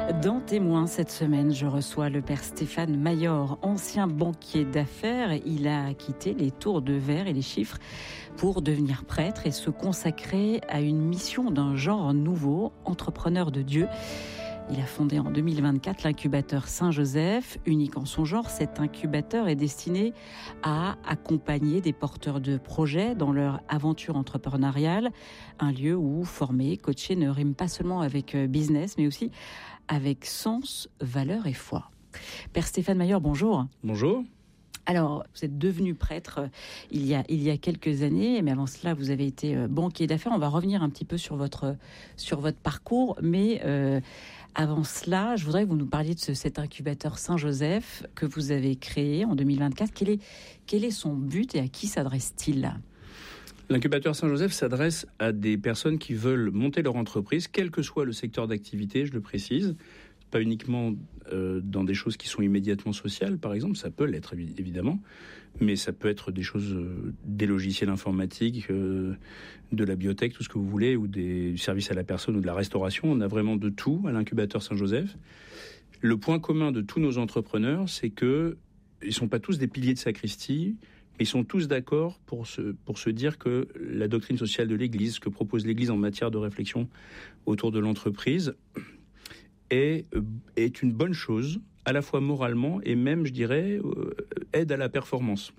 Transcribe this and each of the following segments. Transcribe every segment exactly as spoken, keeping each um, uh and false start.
Dans Témoins, cette semaine, je reçois le père Stéphane Mayor, ancien banquier d'affaires. Il a quitté les tours de verre et les chiffres pour devenir prêtre et se consacrer à une mission d'un genre nouveau, entrepreneur de Dieu. Il a fondé en deux mille vingt-quatre l'incubateur Saint-Joseph, unique en son genre. Cet incubateur est destiné à accompagner des porteurs de projets dans leur aventure entrepreneuriale. Un lieu où former, coacher ne rime pas seulement avec business, mais aussi avec sens, valeur et foi. Père Stéphane Mayor, bonjour. Bonjour. Alors, vous êtes devenu prêtre il y a, il y a quelques années, mais avant cela, vous avez été banquier d'affaires. On va revenir un petit peu sur votre, sur votre parcours, mais euh, avant cela, je voudrais que vous nous parliez de ce, cet incubateur Saint-Joseph que vous avez créé en deux mille vingt-quatre. Quel est, quel est son but et à qui s'adresse-t-il ? L'incubateur Saint-Joseph s'adresse à des personnes qui veulent monter leur entreprise, quel que soit le secteur d'activité, je le précise. Pas uniquement euh, dans des choses qui sont immédiatement sociales, par exemple, ça peut l'être évidemment, mais ça peut être des choses, euh, des logiciels informatiques, euh, de la biotech, tout ce que vous voulez, ou des services à la personne ou de la restauration. On a vraiment de tout à l'incubateur Saint-Joseph. Le point commun de tous nos entrepreneurs, c'est que ils sont pas tous des piliers de sacristie, mais ils sont tous d'accord pour se, pour se dire que la doctrine sociale de l'Église, ce que propose l'Église en matière de réflexion autour de l'entreprise, Est, est une bonne chose, à la fois moralement et même, je dirais, euh, aide à la performance.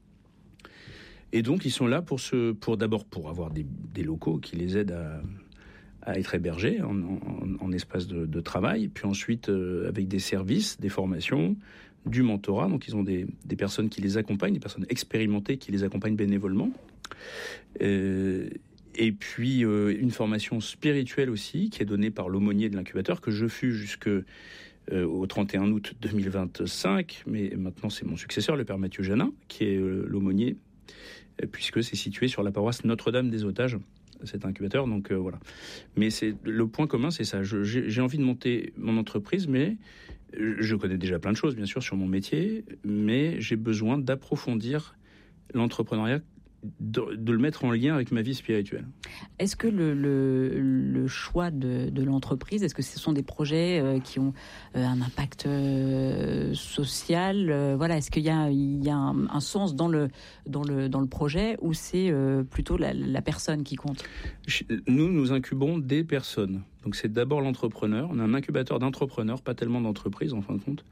Et donc, ils sont là pour se, pour d'abord pour avoir des, des locaux qui les aident à, à être hébergés en, en, en espace de, de travail, puis ensuite euh, avec des services, des formations, du mentorat. Donc, ils ont des, des personnes qui les accompagnent, des personnes expérimentées qui les accompagnent bénévolement. Euh, Et puis euh, une formation spirituelle aussi, qui est donnée par l'aumônier de l'incubateur, que je fus jusque euh, au trente et un août deux mille vingt-cinq, mais maintenant c'est mon successeur, le père Mathieu Janin, qui est euh, l'aumônier, puisque c'est situé sur la paroisse Notre-Dame des Otages, cet incubateur. Donc euh, voilà. Mais c'est le point commun, c'est ça. Je, j'ai, j'ai envie de monter mon entreprise, mais je connais déjà plein de choses, bien sûr, sur mon métier, mais j'ai besoin d'approfondir l'entrepreneuriat, de, de le mettre en lien avec ma vie spirituelle. Est-ce que le, le, le choix de, de l'entreprise, est-ce que ce sont des projets euh, qui ont euh, un impact euh, social euh, voilà, est-ce qu'il y a, il y a un, un sens dans le, dans, le, dans le projet, ou c'est euh, plutôt la, la personne qui compte ? Nous, nous incubons des personnes. Donc c'est d'abord l'entrepreneur. On a un incubateur d'entrepreneurs, pas tellement d'entreprises en fin de compte.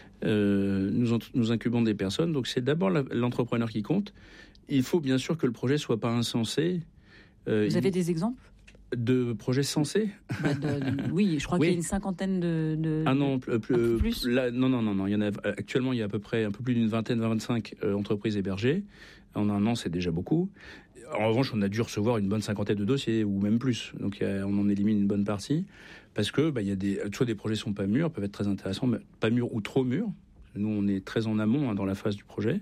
Euh, nous, nous incubons des personnes. Donc c'est d'abord la, l'entrepreneur qui compte. Il faut bien sûr que le projet soit pas insensé. Euh, Vous avez il... des exemples de projets sensés? bah de, de, Oui, je crois oui. qu'il y a une cinquantaine de... de ah non, plus, plus, plus là, non, non, non, non. Il y en a, actuellement, il y a à peu près un peu plus d'une vingtaine, vingt-cinq euh, entreprises hébergées. En un an, c'est déjà beaucoup. En revanche, on a dû recevoir une bonne cinquantaine de dossiers, ou même plus. Donc, a, on en élimine une bonne partie. Parce que, bah, il y a des, soit des projets sont pas mûrs, peuvent être très intéressants, mais pas mûrs ou trop mûrs. Nous, on est très en amont hein, dans la phase du projet.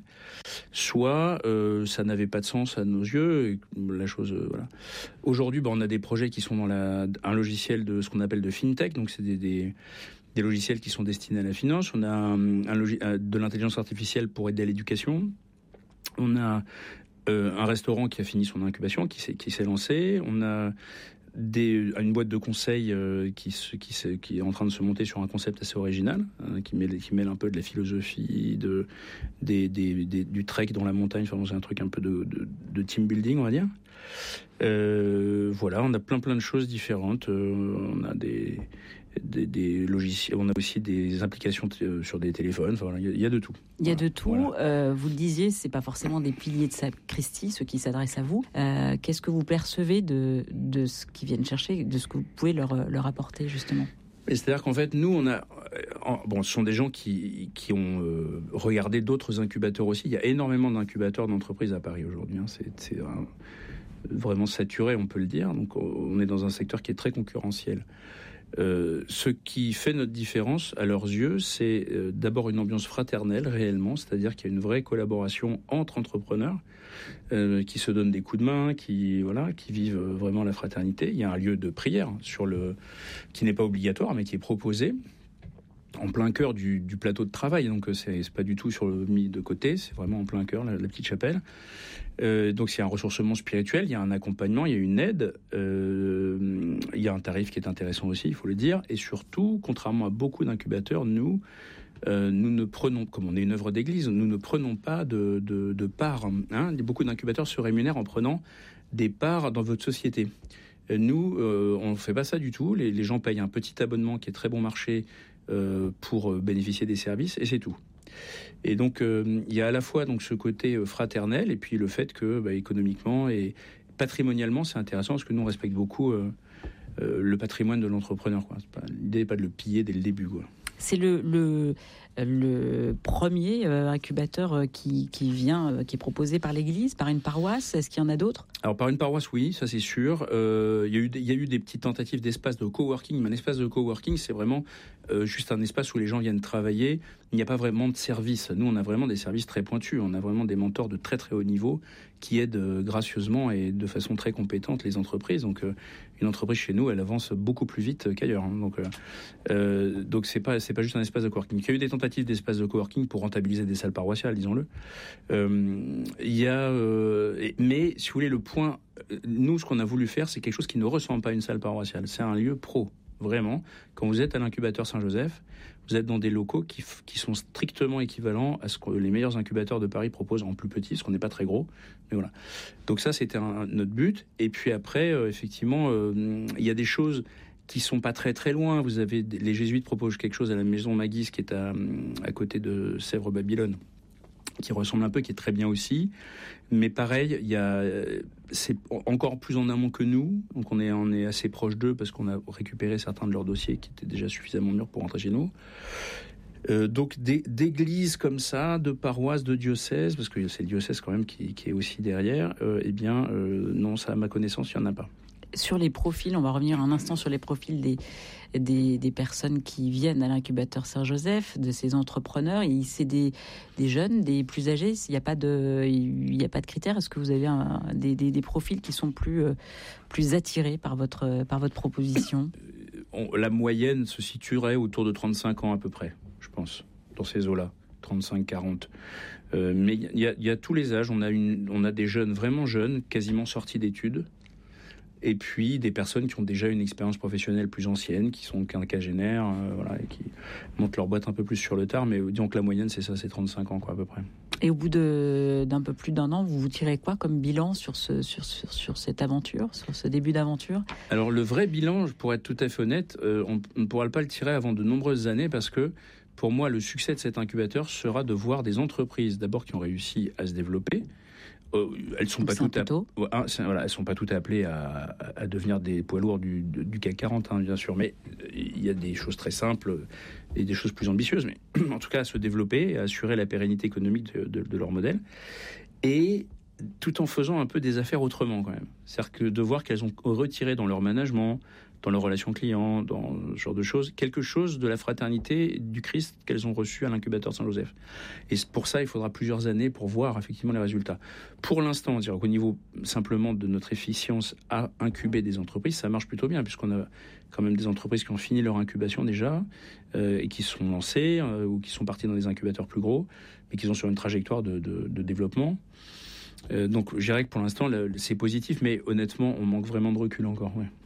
Soit euh, ça n'avait pas de sens à nos yeux. Et la chose, euh, voilà. Aujourd'hui, bah, on a des projets qui sont dans la, un logiciel de ce qu'on appelle de fintech. Donc, c'est des, des, des logiciels qui sont destinés à la finance. On a un, un logi- de l'intelligence artificielle pour aider à l'éducation. On a euh, un restaurant qui a fini son incubation, qui s'est, qui s'est lancé. On a Des, une boîte de conseil euh, qui, qui, qui est en train de se monter sur un concept assez original, hein, qui, mêle, qui mêle un peu de la philosophie, de, des, des, des, du trek dans la montagne. Enfin, c'est un truc un peu de, de, de team building, on va dire. Euh, voilà, on a plein plein de choses différentes. Euh, on a des, des, des logiciels, on a aussi des applications t- sur des téléphones. Enfin, voilà, il y, y a de tout. Il y a voilà. de tout. Voilà. Euh, vous le disiez, c'est pas forcément des piliers de sacristie, ceux qui s'adressent à vous. Euh, qu'est-ce que vous percevez de, de ce qu'ils viennent chercher, de ce que vous pouvez leur, leur apporter, justement? Et c'est-à-dire qu'en fait, nous, on a... Bon, ce sont des gens qui, qui ont euh, regardé d'autres incubateurs aussi. Il y a énormément d'incubateurs d'entreprises à Paris aujourd'hui. Hein. C'est, c'est un, vraiment saturé, on peut le dire. Donc, on est dans un secteur qui est très concurrentiel. Euh, ce qui fait notre différence, à leurs yeux, c'est euh, d'abord une ambiance fraternelle, réellement. C'est-à-dire qu'il y a une vraie collaboration entre entrepreneurs euh, qui se donnent des coups de main, qui, voilà, qui vivent vraiment la fraternité. Il y a un lieu de prière sur le, qui n'est pas obligatoire, mais qui est proposé. en plein cœur du, du plateau de travail, donc c'est, c'est pas du tout sur le mis de côté, c'est vraiment en plein cœur, la, la petite chapelle. Euh, donc il y a un ressourcement spirituel, il y a un accompagnement, il y a une aide, euh, il y a un tarif qui est intéressant aussi, il faut le dire, et surtout, contrairement à beaucoup d'incubateurs, nous, euh, nous ne prenons, comme on est une œuvre d'église, nous ne prenons pas de, de, de parts. Hein. Beaucoup d'incubateurs se rémunèrent en prenant des parts dans votre société. Nous, euh, on ne fait pas ça du tout, les, les gens payent un petit abonnement qui est très bon marché, Euh, pour bénéficier des services, et c'est tout. Et donc, euh, il y a à la fois donc, ce côté fraternel, et puis le fait que, bah, économiquement et patrimonialement, c'est intéressant, parce que nous, on respecte beaucoup euh, euh, le patrimoine de l'entrepreneur. Quoi. C'est pas, l'idée n'est pas de le piller dès le début. Quoi. C'est le, le, le premier euh, incubateur euh, qui, qui vient, euh, qui est proposé par l'Église, par une paroisse. Est-ce qu'il y en a d'autres ? Alors, par une paroisse, oui, ça c'est sûr. Euh, il y a eu, il y a eu des petites tentatives d'espace de coworking, mais un espace de coworking, c'est vraiment euh, juste un espace où les gens viennent travailler. Il n'y a pas vraiment de service. Nous, on a vraiment des services très pointus. On a vraiment des mentors de très très haut niveau qui aident euh, gracieusement et de façon très compétente les entreprises. Donc, euh, une entreprise chez nous, elle avance beaucoup plus vite qu'ailleurs. Hein. Donc, euh, euh, donc c'est pas c'est pas juste un espace de coworking. Il y a eu des tentatives d'espace de coworking pour rentabiliser des salles paroissiales, disons-le. Euh, il y a, euh, mais si vous voulez, le point, nous, ce qu'on a voulu faire, c'est quelque chose qui ne ressemble pas à une salle paroissiale. C'est un lieu pro, vraiment. Quand vous êtes à l'incubateur Saint-Joseph, vous êtes dans des locaux qui, qui sont strictement équivalents à ce que les meilleurs incubateurs de Paris proposent en plus petit, parce qu'on n'est pas très gros. Mais voilà. Donc ça, c'était un, notre but. Et puis après, euh, effectivement, euh, il y a des choses qui sont pas très très loin. Vous avez les jésuites proposent quelque chose à la maison Maguis, qui est à, à côté de Sèvres-Babylone, qui ressemble un peu, qui est très bien aussi. Mais pareil, il y a, c'est encore plus en amont que nous, donc on est, on est assez proche d'eux parce qu'on a récupéré certains de leurs dossiers qui étaient déjà suffisamment mûrs pour rentrer chez nous. Euh, donc des, d'églises comme ça, de paroisses, de diocèses, parce que c'est le diocèse quand même qui, qui est aussi derrière, euh, eh bien euh, non, ça à ma connaissance, il n'y en a pas. Sur les profils, on va revenir un instant sur les profils des, des, des personnes qui viennent à l'incubateur Saint-Joseph, de ces entrepreneurs. Et c'est des, des jeunes, des plus âgés. Il n'y a pas de, il n'y a pas de critères. Est-ce que vous avez un, des, des, des profils qui sont plus, plus attirés par votre, par votre proposition ? On, la moyenne se situerait autour de trente-cinq ans à peu près, je pense, dans ces eaux-là, trente-cinq quarante. Euh, mais il y, y a tous les âges. On a, une, on a des jeunes vraiment jeunes, quasiment sortis d'études. Et puis des personnes qui ont déjà une expérience professionnelle plus ancienne, qui sont quinquagénaires, euh, voilà, et qui montent leur boîte un peu plus sur le tard. Mais disons que la moyenne, c'est ça, c'est trente-cinq ans, quoi, à peu près. Et au bout de, d'un peu plus d'un an, vous vous tirez quoi comme bilan sur, ce, sur, sur, sur cette aventure, sur ce début d'aventure ? Alors le vrai bilan, pour être tout à fait honnête, euh, on ne pourra pas le tirer avant de nombreuses années, parce que pour moi, le succès de cet incubateur sera de voir des entreprises, d'abord, qui ont réussi à se développer. Euh, elles sont pas toutes, app- voilà, elles sont pas toutes appelées à, à, à devenir des poids lourds du, du C A C quarante, hein, bien sûr, mais il y a des choses très simples et des choses plus ambitieuses, mais en tout cas à se développer, à assurer la pérennité économique de, de, de leur modèle, et tout en faisant un peu des affaires autrement quand même. C'est-à-dire que de voir qu'elles ont retiré dans leur management, dans leurs relations clients, dans ce genre de choses, quelque chose de la fraternité du Christ qu'elles ont reçu à l'incubateur Saint-Joseph. Et pour ça, il faudra plusieurs années pour voir effectivement les résultats. Pour l'instant, dire qu'au niveau simplement de notre efficience à incuber des entreprises, ça marche plutôt bien, puisqu'on a quand même des entreprises qui ont fini leur incubation déjà, euh, et qui sont lancées, euh, ou qui sont parties dans des incubateurs plus gros, mais qui sont sur une trajectoire de, de, de développement. Euh, donc je dirais que pour l'instant, là, c'est positif, mais honnêtement, on manque vraiment de recul encore, ouais.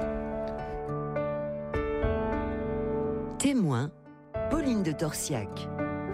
Témoin, Pauline de Torsiac.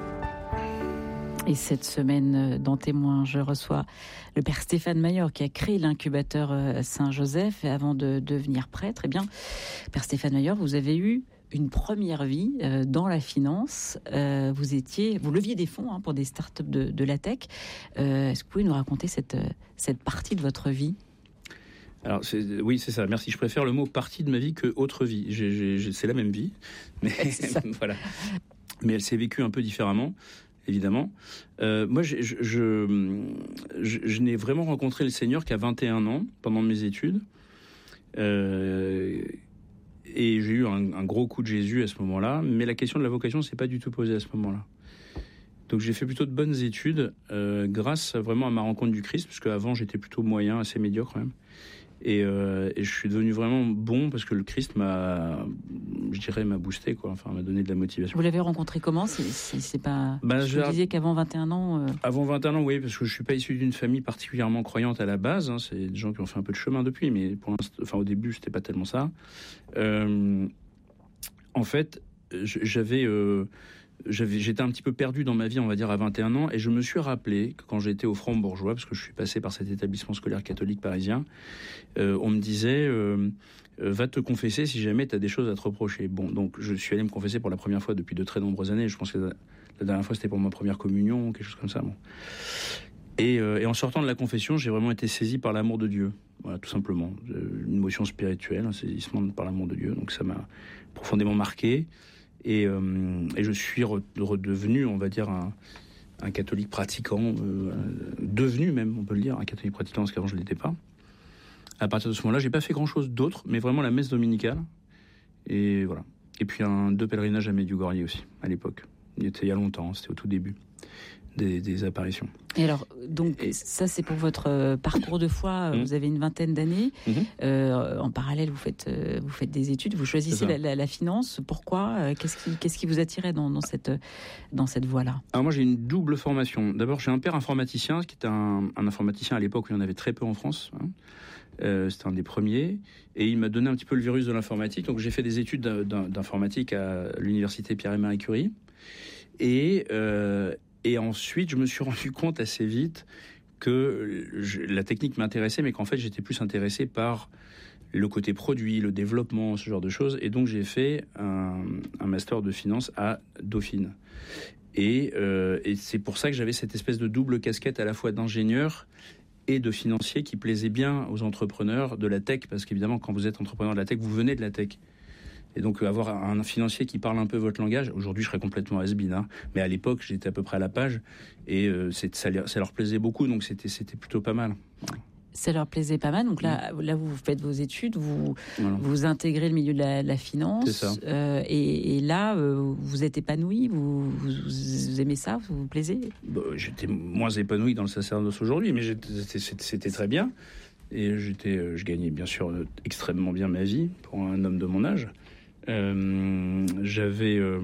Et cette semaine, dans Témoin, je reçois le père Stéphane Mayor qui a créé l'incubateur Saint-Joseph. Et avant de devenir prêtre, eh bien, père Stéphane Mayor, vous avez eu une première vie euh, dans la finance. Euh, vous étiez, vous leviez des fonds hein, pour des startups de, de la tech. Euh, est-ce que vous pouvez nous raconter cette, cette partie de votre vie ? Alors c'est, oui, c'est ça. Merci. Je préfère le mot partie de ma vie que autre vie. J'ai, j'ai, c'est la même vie, mais voilà. Mais elle s'est vécue un peu différemment, évidemment. Euh, moi, je, je, je, je, je n'ai vraiment rencontré le Seigneur qu'à vingt et un ans, pendant mes études. Euh, et j'ai eu un, un gros coup de Jésus à ce moment-là. Mais la question de la vocation ne s'est pas du tout posée à ce moment-là. Donc j'ai fait plutôt de bonnes études euh, grâce vraiment à ma rencontre du Christ, parce qu'avant j'étais plutôt moyen, assez médiocre quand même. Et, euh, et je suis devenu vraiment bon parce que le Christ m'a, je dirais, m'a boosté, quoi. Enfin, m'a donné de la motivation. Vous l'avez rencontré comment? C'est, c'est, c'est pas. Bah, je vous disiez qu'avant vingt et un ans. Euh... Avant vingt et un ans, oui, parce que je suis pas issu d'une famille particulièrement croyante à la base. Hein. C'est des gens qui ont fait un peu de chemin depuis, mais pour l'instant, enfin, au début, c'était pas tellement ça. Euh, en fait, j'avais. Euh, J'avais, j'étais un petit peu perdu dans ma vie, on va dire, à vingt et un ans, et je me suis rappelé que quand j'étais au Franc-Bourgeois, parce que je suis passé par cet établissement scolaire catholique parisien, euh, on me disait euh, euh, va te confesser si jamais tu as des choses à te reprocher. Bon, donc je suis allé me confesser pour la première fois depuis de très nombreuses années. Je pense que la, la dernière fois c'était pour ma première communion, quelque chose comme ça. Bon. Et, euh, et en sortant de la confession, j'ai vraiment été saisi par l'amour de Dieu. Voilà, tout simplement. Une émotion spirituelle, un saisissement par l'amour de Dieu. Donc ça m'a profondément marqué. Et, euh, et je suis redevenu, on va dire, un, un catholique pratiquant, euh, devenu même, on peut le dire, un catholique pratiquant, parce qu'avant je ne l'étais pas. À partir de ce moment-là, j'ai pas fait grand-chose d'autre, mais vraiment la messe dominicale. Et voilà. Et puis un, deux pèlerinages à Medjugorje aussi, à l'époque. Il était il y a longtemps, c'était au tout début des, des apparitions. Et alors, donc, et... ça, c'est pour votre parcours de foi. Mmh. Vous avez une vingtaine d'années. Mmh. Euh, en parallèle, vous faites, euh, vous faites des études. Vous choisissez la, la, la finance. Pourquoi euh, qu'est-ce qui, qu'est-ce qui vous attirait dans, dans cette, dans cette voie-là? Alors moi, j'ai une double formation. D'abord, j'ai un père informaticien, qui était un, un informaticien à l'époque où il y en avait très peu en France. Hein. Euh, c'était un des premiers. Et il m'a donné un petit peu le virus de l'informatique. Donc, j'ai fait des études d'informatique à l'université Pierre et Marie Curie. Et... Euh, Et ensuite, je me suis rendu compte assez vite que je, la technique m'intéressait, mais qu'en fait, j'étais plus intéressé par le côté produit, le développement, ce genre de choses. Et donc, j'ai fait un, un master de finance à Dauphine. Et, euh, et c'est pour ça que j'avais cette espèce de double casquette à la fois d'ingénieur et de financier qui plaisait bien aux entrepreneurs de la tech. Parce qu'évidemment, quand vous êtes entrepreneur de la tech, vous venez de la tech. Et donc, avoir un financier qui parle un peu votre langage, aujourd'hui, je serais complètement has-been, hein, mais à l'époque, j'étais à peu près à la page, et euh, c'est, ça, ça leur plaisait beaucoup, donc c'était, c'était plutôt pas mal. Ça leur plaisait pas mal, donc là, mmh. là vous faites vos études, vous, voilà. vous intégrez le milieu de la, de la finance, c'est ça. Euh, et, et là, euh, vous êtes épanoui, vous, vous, vous aimez ça, vous vous plaisez? Bah, j'étais moins épanoui dans le sacerdoce aujourd'hui, mais c'était, c'était très bien, et j'étais, je gagnais bien sûr extrêmement bien ma vie pour un homme de mon âge. Euh, j'avais euh,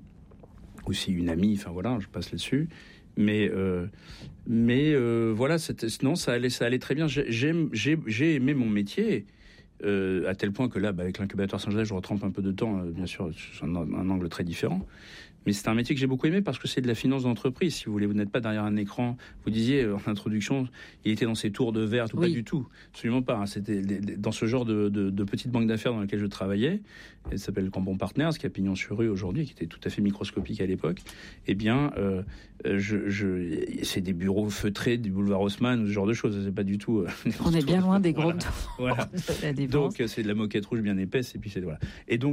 aussi une amie, enfin voilà, je passe là-dessus, mais euh, mais euh, voilà, c'était, non, ça allait, ça allait très bien. J'ai, j'ai, j'ai aimé mon métier euh, à tel point que là, bah, avec l'incubateur Saint-Joseph, je retrempe un peu de temps, euh, bien sûr, c'est un, un angle très différent. Mais c'est un métier que j'ai beaucoup aimé parce que c'est de la finance d'entreprise. Si vous voulez, vous n'êtes pas derrière un écran. Vous disiez euh, en introduction, il était dans ces tours de verre, tout oui. Pas du tout, absolument pas. Hein. C'était dans ce genre de, de, de petite banque d'affaires dans laquelle je travaillais. Elle s'appelle Cambon Partners, qui a pignon sur rue aujourd'hui, qui était tout à fait microscopique à l'époque. Eh bien, euh, je, je, c'est des bureaux feutrés du boulevard Haussmann, ce genre de choses. C'est pas du tout. Euh, On est bien loin des gros. Voilà. voilà. De la Donc c'est de la moquette rouge bien épaisse et puis c'est voilà. Et donc